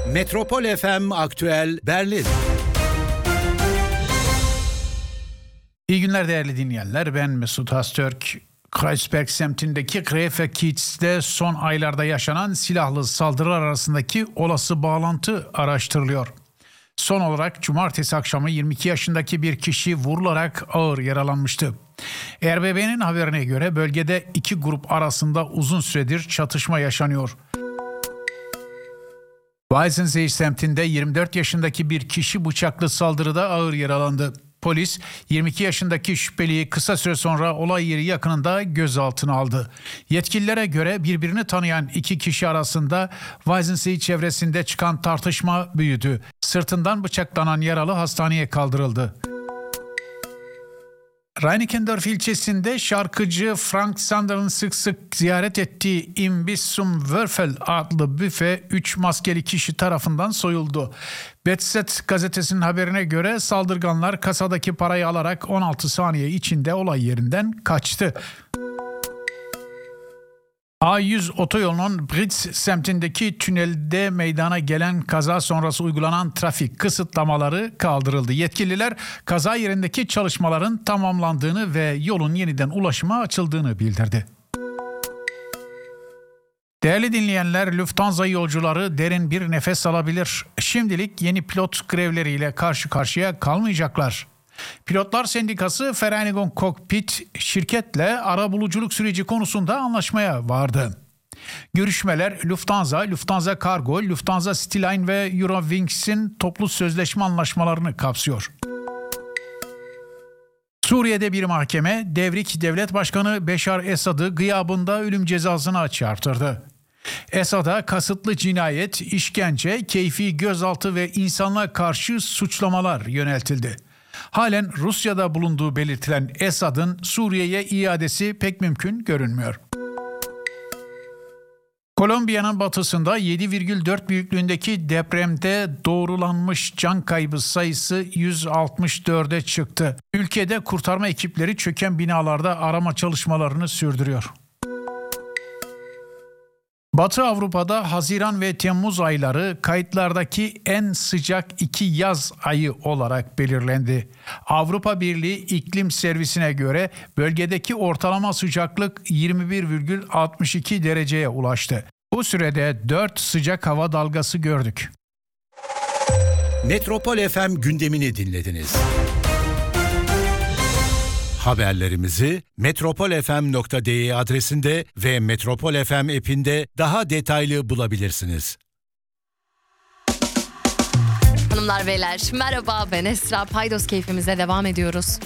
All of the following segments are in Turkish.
Metropol FM Aktüel Berlin. İyi günler değerli dinleyenler. Ben Mesut Öztürk. Kreuzberg semtindeki Krefeld-Kiez'de son aylarda yaşanan silahlı saldırılar arasındaki olası bağlantı araştırılıyor. Son olarak cumartesi akşamı 22 yaşındaki bir kişi vurularak ağır yaralanmıştı. RBB'nin haberine göre bölgede iki grup arasında uzun süredir çatışma yaşanıyor. Weissensee semtinde 24 yaşındaki bir kişi bıçaklı saldırıda ağır yaralandı. Polis 22 yaşındaki şüpheliyi kısa süre sonra olay yeri yakınında gözaltına aldı. Yetkililere göre birbirini tanıyan iki kişi arasında Weissensee çevresinde çıkan tartışma büyüdü. Sırtından bıçaklanan yaralı hastaneye kaldırıldı. Reinickendorf ilçesinde şarkıcı Frank Sander'ın sık sık ziyaret ettiği Imbiss zum Würfel adlı büfe 3 maskeli kişi tarafından soyuldu. BZ gazetesinin haberine göre saldırganlar kasadaki parayı alarak 16 saniye içinde olay yerinden kaçtı. A100 otoyolunun Britz semtindeki tünelde meydana gelen kaza sonrası uygulanan trafik kısıtlamaları kaldırıldı. Yetkililer kaza yerindeki çalışmaların tamamlandığını ve yolun yeniden ulaşıma açıldığını bildirdi. Değerli dinleyenler, Lufthansa yolcuları derin bir nefes alabilir. Şimdilik yeni pilot grevleriyle karşı karşıya kalmayacaklar. Pilotlar Sendikası Vereinigung Cockpit şirketle arabuluculuk süreci konusunda anlaşmaya vardı. Görüşmeler Lufthansa Cargo, Lufthansa Cityline ve Eurowings toplu sözleşme anlaşmalarını kapsıyor. Suriye'de bir mahkeme devrik devlet başkanı Beşar Esad'ı gıyabında ölüm cezasına çarptırdı. Esad'a kasıtlı cinayet, işkence, keyfi gözaltı ve insanlığa karşı suçlamalar yöneltildi. Halen Rusya'da bulunduğu belirtilen Esad'ın Suriye'ye iadesi pek mümkün görünmüyor. Kolombiya'nın batısında 7,4 büyüklüğündeki depremde doğrulanmış can kaybı sayısı 164'e çıktı. Ülkede kurtarma ekipleri çöken binalarda arama çalışmalarını sürdürüyor. Batı Avrupa'da Haziran ve Temmuz ayları kayıtlardaki en sıcak 2 yaz ayı olarak belirlendi. Avrupa Birliği İklim Servisi'ne göre bölgedeki ortalama sıcaklık 21,62 dereceye ulaştı. Bu sürede 4 sıcak hava dalgası gördük. Metropol FM gündemini dinlediniz. Haberlerimizi metropolfm.de adresinde ve Metropol FM app'inde daha detaylı bulabilirsiniz. Hanımlar beyler merhaba, ben Esra. Paydos keyfimize devam ediyoruz.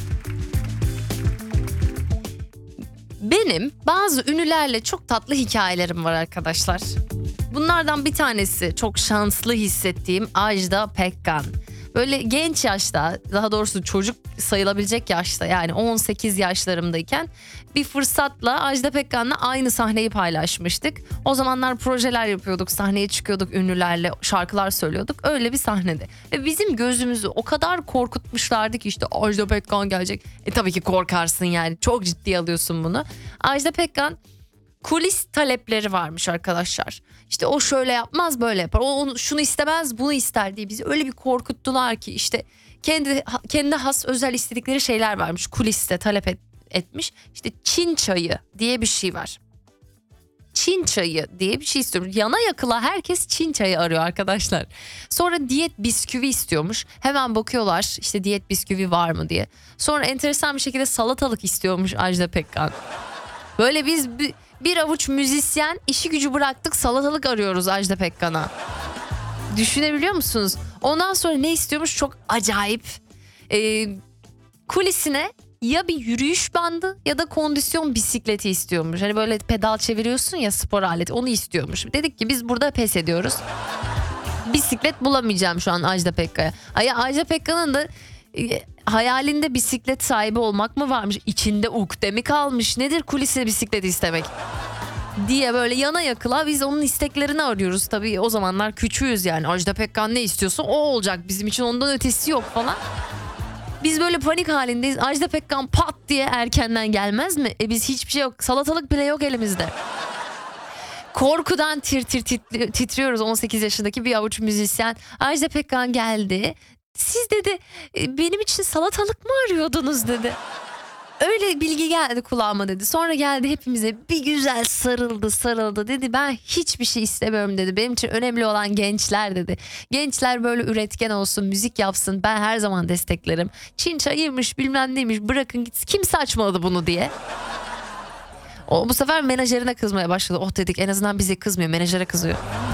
Benim bazı ünlülerle çok tatlı hikayelerim var arkadaşlar. Bunlardan bir tanesi çok şanslı hissettiğim Ajda Pekkan. Böyle genç yaşta, daha doğrusu çocuk sayılabilecek yaşta, yani 18 yaşlarımdayken bir fırsatla Ajda Pekkan'la aynı sahneyi paylaşmıştık. O zamanlar projeler yapıyorduk, sahneye çıkıyorduk, ünlülerle şarkılar söylüyorduk. Öyle bir sahnede. Ve bizim gözümüzü o kadar korkutmuşlardı ki işte Ajda Pekkan gelecek. Tabii ki korkarsın yani, çok ciddiye alıyorsun bunu. Ajda Pekkan kulis talepleri varmış arkadaşlar. İşte o şöyle yapmaz, böyle yapar. O şunu istemez, bunu ister diye bizi öyle bir korkuttular ki işte kendi has özel istedikleri şeyler varmış. Kuliste talep etmiş. İşte Çin çayı diye bir şey var. Çin çayı diye bir şey istiyorum. Yana yakıla herkes Çin çayı arıyor arkadaşlar. Sonra diyet bisküvi istiyormuş. Hemen bakıyorlar işte diyet bisküvi var mı diye. Sonra enteresan bir şekilde salatalık istiyormuş Ajda Pekkan. Böyle biz bir avuç müzisyen işi gücü bıraktık, salatalık arıyoruz Ajda Pekkan'a. Düşünebiliyor musunuz? Ondan sonra ne istiyormuş? Çok acayip. Kulisine ya bir yürüyüş bandı ya da kondisyon bisikleti istiyormuş. Hani böyle pedal çeviriyorsun ya, spor aleti, onu istiyormuş. Dedik ki biz burada pes ediyoruz. Bisiklet bulamayacağım şu an Ajda Pekkan'a. Ajda Pekkan'ın da hayalinde bisiklet sahibi olmak mı varmış? İçinde ukde mi kalmış? Nedir kulise bisiklet istemek? Diye böyle yana yakıla biz onun isteklerini arıyoruz. Tabii o zamanlar küçüğüz yani. Ajda Pekkan ne istiyorsa o olacak. Bizim için ondan ötesi yok falan. Biz böyle panik halindeyiz. Ajda Pekkan pat diye erkenden gelmez mi? Biz hiçbir şey yok. Salatalık bile yok elimizde. Korkudan titriyoruz 18 yaşındaki bir avuç müzisyen. Ajda Pekkan geldi. Siz dedi benim için salatalık mı arıyordunuz dedi. Öyle bilgi geldi kulağıma dedi. Sonra geldi hepimize bir güzel sarıldı dedi. Ben hiçbir şey istemiyorum dedi. Benim için önemli olan gençler dedi. Gençler böyle üretken olsun, müzik yapsın. Ben her zaman desteklerim. Çin çayıymış bilmem neymiş bırakın gitsin. Kimse açmadı bunu diye. O bu sefer menajerine kızmaya başladı. Oh dedik en azından bize kızmıyor, menajere kızıyor.